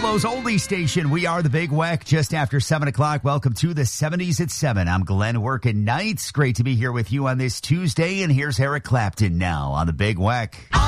Buffalo's oldie station. We are the Big Weck just after 7 o'clock. Welcome to the 70s at 7. I'm Glenn Working Nights. Great to be here with you on this Tuesday. And here's Eric Clapton now on the Big Weck.